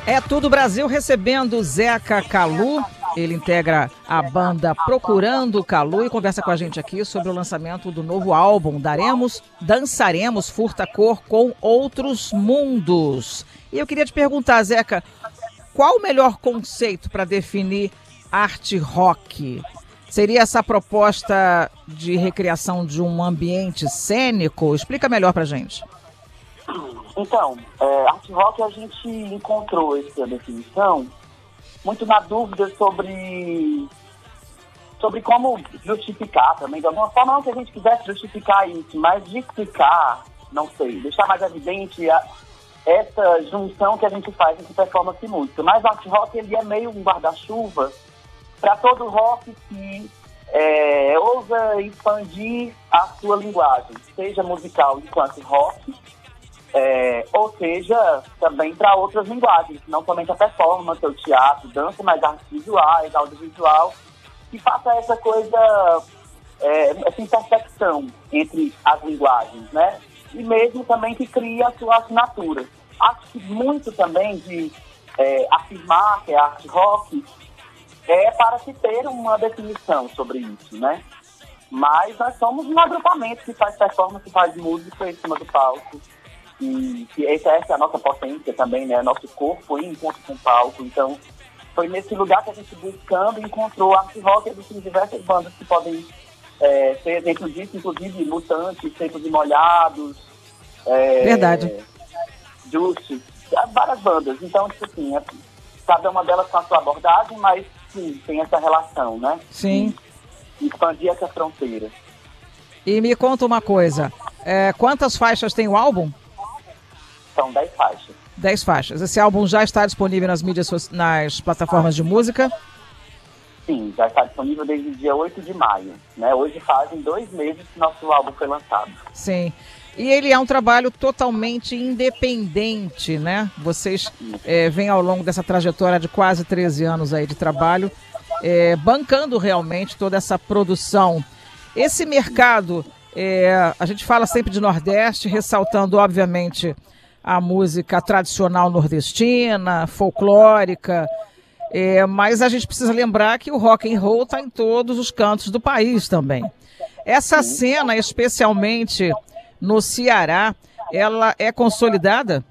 É Tudo Brasil recebendo Zeca Calu. Ele integra a banda Procurando Calu e conversa com a gente aqui sobre o lançamento do novo álbum Dançaremos Furta Cor com Outros Mundos. E eu queria te perguntar, Zeca, qual o melhor conceito para definir arte rock? Seria essa proposta de recriação de um ambiente cênico? Explica melhor pra gente. Então, arte rock a gente encontrou essa definição muito na dúvida sobre como justificar também, de alguma forma, não que a gente quisesse justificar isso, mas de explicar, não sei, deixar mais evidente essa junção que a gente faz entre performance e música. Mas o arte rock, ele é meio um guarda-chuva para todo rock que ousa expandir a sua linguagem, seja musical enquanto rock, ou seja, também para outras linguagens, não somente a performance, o teatro, dança, mas artes visuais, audiovisual, que faça essa coisa, essa intersecção entre as linguagens, né? E mesmo também que crie a sua assinatura. Acho que muito também de afirmar que é arte rock para se ter uma definição sobre isso, né? Mas nós somos um agrupamento que faz performance, que faz música em cima do palco. E essa é a nossa potência também, né? Nosso corpo em encontro com o palco. Então, foi nesse lugar que a gente buscando encontrou arte rock. Existem diversas bandas que podem ser exemplo disso, inclusive Mutantes, Secos e Molhados. Verdade. Justice, várias bandas. Então, tipo assim, cada uma delas com a sua abordagem, mas sim, tem essa relação, né? Sim. E expandir essa fronteira. E me conta uma coisa, quantas faixas tem o álbum? São 10 faixas. 10 faixas. Esse álbum já está disponível nas plataformas de música? Sim, já está disponível desde o dia 8 de maio. Né? Hoje fazem 2 meses que nosso álbum foi lançado. Sim. E ele é um trabalho totalmente independente, né? Vocês vêm ao longo dessa trajetória de quase 13 anos aí de trabalho, bancando realmente toda essa produção. Esse mercado, a gente fala sempre de Nordeste, ressaltando, obviamente, a música tradicional nordestina, folclórica, mas a gente precisa lembrar que o rock and roll está em todos os cantos do país também. Essa cena, especialmente no Ceará, ela é consolidada?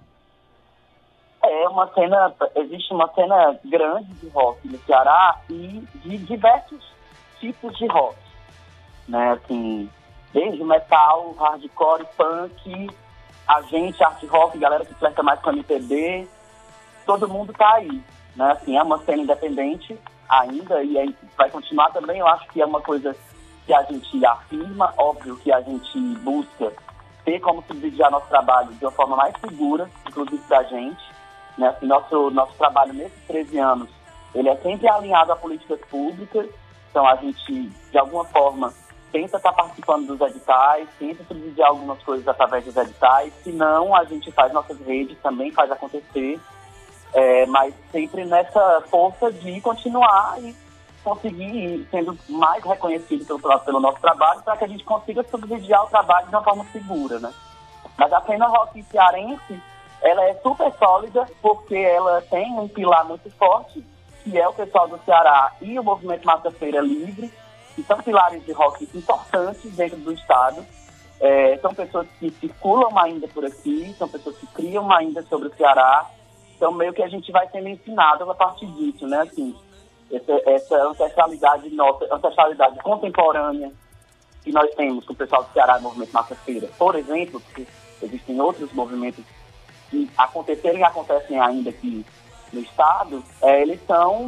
Existe uma cena grande de rock no Ceará e de diversos tipos de rock, né, assim, desde metal, hardcore, punk, art rock, galera que flerta mais com MPB, todo mundo tá aí, né, assim, é uma cena independente ainda e aí vai continuar também. Eu acho que é uma coisa que a gente afirma, óbvio que a gente busca ter como subsidiar nosso trabalho de uma forma mais segura, inclusive da gente, né, assim, nosso trabalho nesses 13 anos, ele é sempre alinhado a políticas públicas, então a gente, de alguma forma, tenta estar participando dos editais, tenta subsidiar algumas coisas através dos editais, se não, a gente faz nossas redes, também faz acontecer, mas sempre nessa força de continuar e conseguir ir sendo mais reconhecido pelo nosso trabalho, para que a gente consiga subsidiar o trabalho de uma forma segura, né? Mas a cena rock cearense, ela é super sólida, porque ela tem um pilar muito forte, que é o pessoal do Ceará e o movimento Massa-feira Livre, que são pilares de rock importantes dentro do estado. São pessoas que circulam ainda por aqui, são pessoas que criam ainda sobre o Ceará. Então, meio que a gente vai sendo ensinado a partir disso, né? Assim, essa ancestralidade nossa, ancestralidade contemporânea que nós temos com o pessoal do Ceará e o movimento Massa-feira. Por exemplo, porque existem outros movimentos que aconteceram e acontecem ainda aqui no estado, eles são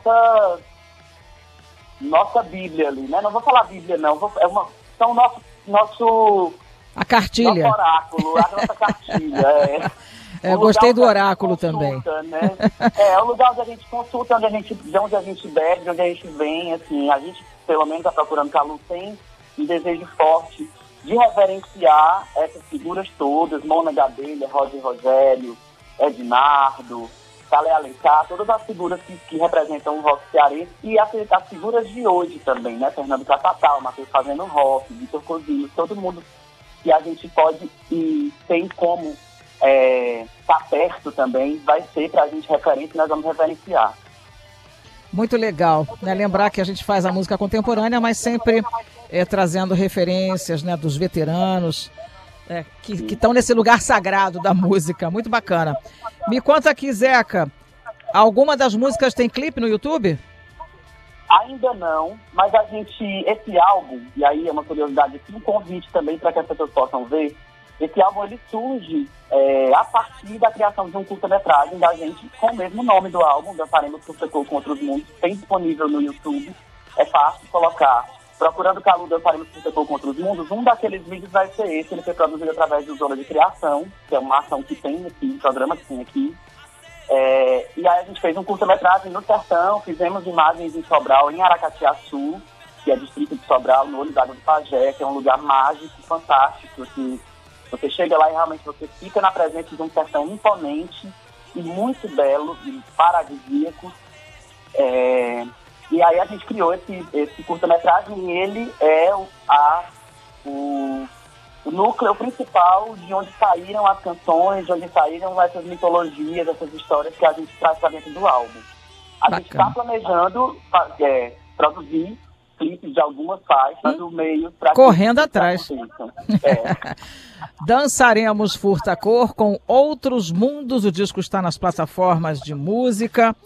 nossa Bíblia ali, né? Não vou falar Bíblia, não. São nosso a cartilha. Nosso oráculo, a nossa cartilha. Gostei do oráculo também. Né? É o lugar onde a gente consulta, de onde a gente bebe, de onde a gente vem. Assim, a gente, pelo menos, está procurando Calu, tem um desejo forte de reverenciar essas figuras todas, Mona Gadelha, Roger Rogério, Ednardo, Calé Alencar, todas as figuras que representam o rock cearense e as figuras de hoje também, né? Fernando Catatal, Matheus Fazendo Rock, Vitor Cozillo, todo mundo que a gente pode e tem como tá perto também, vai ser para a gente referência e nós vamos referenciar. Muito legal, né? Lembrar que a gente faz a música contemporânea, mas sempre trazendo referências, né, dos veteranos que estão nesse lugar sagrado da música. Muito bacana. Me conta aqui, Zeca, alguma das músicas tem clipe no YouTube? Ainda não, mas esse álbum, e aí é uma curiosidade aqui, um convite também para que as pessoas possam ver, esse álbum ele surge a partir da criação de um curta-metragem da gente com o mesmo nome do álbum, Dançaremos Furta Cor com Outros Mundos, tem disponível no YouTube, é fácil colocar, procurando Calu, Dançaremos Furta Cor com Outros Mundos, um daqueles vídeos vai ser esse, ele foi produzido através do Zona de Criação, que é uma ação que tem aqui, um programa que tem aqui, e aí a gente fez um curta-metragem no Sertão, fizemos imagens em Sobral, em Aracatiaçu, que é distrito de Sobral, no Olho d'Água do Pajé, que é um lugar mágico, fantástico, assim. Você chega lá e realmente você fica na presença de um sertão imponente e muito belo e paradisíaco. E aí a gente criou esse curta-metragem e ele é o núcleo principal de onde saíram as canções, de onde saíram essas mitologias, essas histórias que a gente traz para dentro do álbum. A gente está planejando produzir clipes de algumas faixas do meio para correndo atrás. Dançaremos Furta Cor com Outros Mundos. O disco está nas plataformas de música.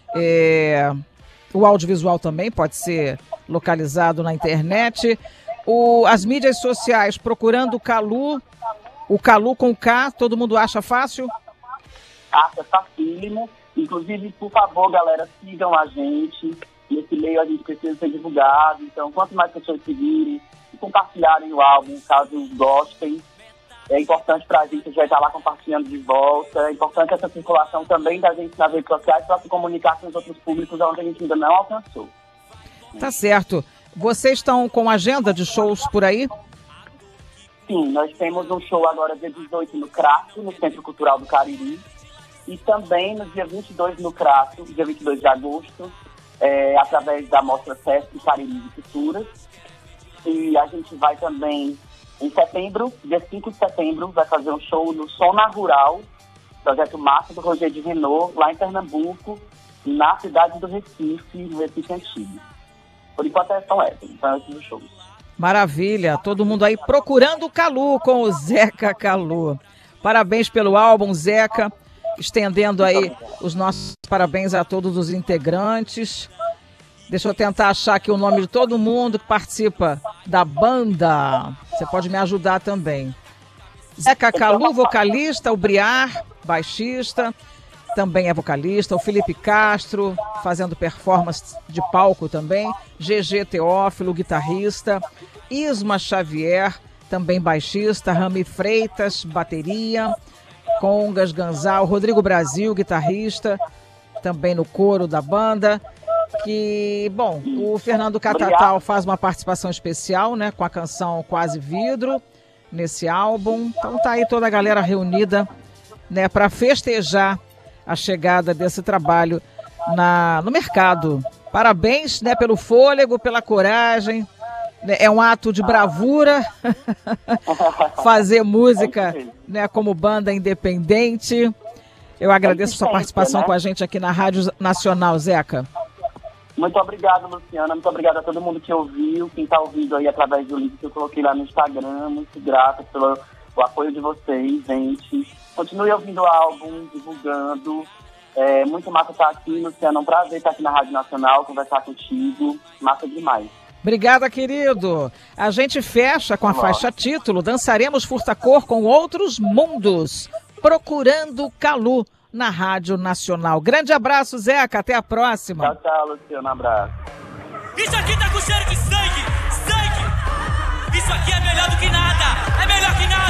O audiovisual também pode ser localizado na internet. As mídias sociais, procurando o Calu com K, todo mundo acha fácil? Acha facílimo. Inclusive, por favor, galera, sigam a gente. Nesse meio a gente precisa ser divulgado. Então, quanto mais pessoas seguirem e compartilharem o álbum, caso gostem, é importante para a gente já estar lá compartilhando de volta. É importante essa circulação também da gente nas redes sociais para se comunicar com os outros públicos onde a gente ainda não alcançou. Tá certo. Vocês estão com agenda de shows por aí? Sim, nós temos um show agora dia 18 no Crato, no Centro Cultural do Cariri. E também no dia 22 no Crato, dia 22 de agosto, através da Mostra Sesc Cariri de Culturas. E a gente vai também, em setembro, dia 5 de setembro, vai fazer um show no Sona Rural, projeto massa do Roger de Renault, lá em Pernambuco, na cidade do Recife, no Recife Antigo. Por enquanto são esses shows. Maravilha, todo mundo aí procurando o Calu com o Zeca Calu. Parabéns pelo álbum, Zeca. Estendendo aí os nossos parabéns a todos os integrantes. Deixa eu tentar achar aqui o nome de todo mundo que participa da banda. Você pode me ajudar também. Zeca Calu, vocalista, o Briar, baixista, também é vocalista, o Felipe Castro, fazendo performance de palco também, GG Teófilo, guitarrista, Isma Xavier, também baixista, Rami Freitas, bateria, congas, ganzal, Rodrigo Brasil, guitarrista, também no coro da banda. O Fernando Catatal faz uma participação especial, né, com a canção Quase Vidro, nesse álbum. Então tá aí toda a galera reunida, né, para festejar a chegada desse trabalho no mercado. Parabéns, né, pelo fôlego, pela coragem. É um ato de bravura fazer música, né, como banda independente. Eu agradeço sua participação, né, com a gente aqui na Rádio Nacional, Zeca. Muito obrigado, Luciana. Muito obrigado a todo mundo que ouviu, quem está ouvindo aí através do link que eu coloquei lá no Instagram. Muito grata pelo apoio de vocês, gente. Continue ouvindo o álbum, divulgando. Muito massa estar aqui, Luciana. É um prazer estar aqui na Rádio Nacional, conversar contigo. Massa demais. Obrigada, querido. A gente fecha com a faixa título Dançaremos Furta Cor com Outros Mundos, procurando Calu na Rádio Nacional. Grande abraço, Zeca. Até a próxima. Tchau, tchau, Luciano. Um abraço. Isso aqui tá com cheiro de sangue. Sangue. Isso aqui é melhor do que nada. É melhor que nada.